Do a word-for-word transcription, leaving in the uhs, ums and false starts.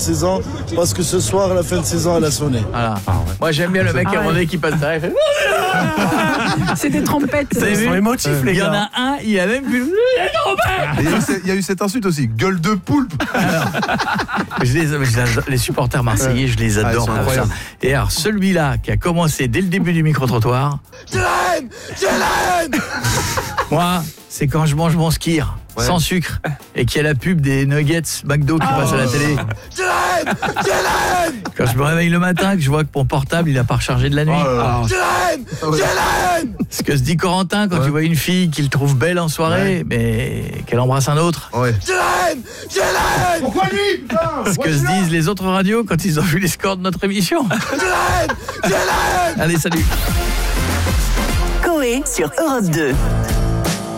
saison parce que ce soir, la fin de saison, elle a sonné. Voilà. Ah ouais. Moi, j'aime bien le mec Ah à ouais. qui passe derrière. Fait... C'est des trompettes. Vous avez Ils vu sont émotifs, les Il y en gars. a un, il a même plus. Et Il y, a eu ce- il y a eu cette insulte aussi, gueule de poulpe. Je les, je les- les supporters marseillais, je les Ah, ils adore. sont pour incroyables. ça. Et alors, celui-là qui a commencé dès le début du micro-trottoir, Je la haine, je la haine. moi, c'est quand je mange mon skir Ouais. sans sucre et qu'il y a la pub des nuggets McDo qui passe à la télé. Je la haine, je la haine. Quand je me réveille le matin, que je vois que mon portable, il a pas rechargé de la nuit. Oh là là. Je la haine, Ah ouais. je la haine. Ce que se dit Corentin quand Ouais. tu vois une fille qu'il trouve belle en soirée, mais qu'elle embrasse un autre. Ouais. Je la haine, je la haine. Pourquoi lui, putain? Ce que se disent les autres radios quand ils ont vu les scores de notre émission. Je la haine, je la haine. Allez, salut. Coé sur Europe deux.